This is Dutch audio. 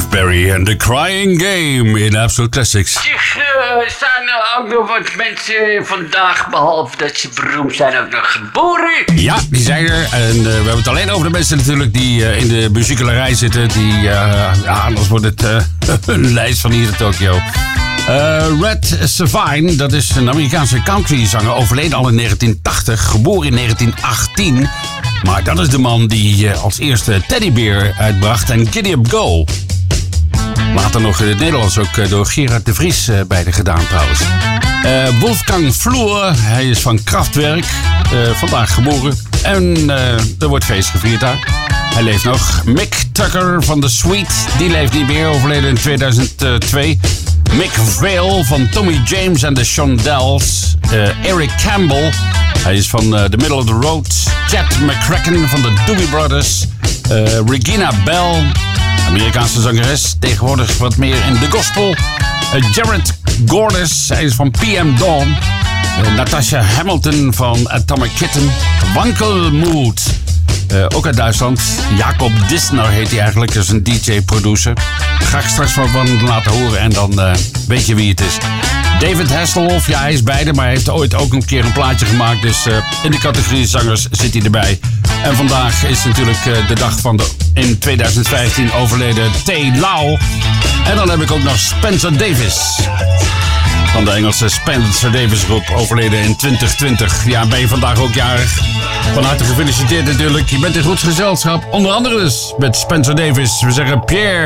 Chuck Berry en The Crying Game in Absolute Classics. Staan er ook nog wat mensen vandaag, behalve dat ze beroemd zijn, ook nog geboren? Ja, die zijn er. En we hebben het alleen over de mensen natuurlijk die in de muziekelarij zitten. Anders wordt het een lijst van hier in Tokio. Red Savine, dat is een Amerikaanse countryzanger, overleden al in 1980, geboren in 1918. Maar dat is de man die als eerste Teddy Bear uitbracht en Giddy Up Go. Later nog in het Nederlands ook door Gerard de Vries beide gedaan trouwens. Wolfgang Flur, hij is van Kraftwerk, vandaag geboren. En er wordt feest gevierd daar. Hij leeft nog. Mick Tucker van The Sweet, die leeft niet meer, overleden in 2002. Mick Vale van Tommy James en de Shondells. Eric Campbell, hij is van The Middle of the Road. Chet McCracken van de Doobie Brothers. Regina Bell, Amerikaanse zangeres, tegenwoordig wat meer in de gospel. Jared Gordes, hij is van PM Dawn. Natasha Hamilton van Atomic Kitten. Wankelmood, ook uit Duitsland. Jacob Disner heet hij eigenlijk, dat is een DJ-producer. Daar ga ik straks van laten horen en dan weet je wie het is. David Hasselhoff, ja hij is beide, maar hij heeft ooit ook een keer een plaatje gemaakt. Dus in de categorie zangers zit hij erbij. En vandaag is natuurlijk de dag van de in 2015 overleden T. Lau. En dan heb ik ook nog Spencer Davis. Van de Engelse Spencer Davis groep, overleden in 2020. Ja, ben je vandaag ook jarig. Van harte gefeliciteerd natuurlijk. Je bent in goed gezelschap. Onder andere dus met Spencer Davis. We zeggen Pierre.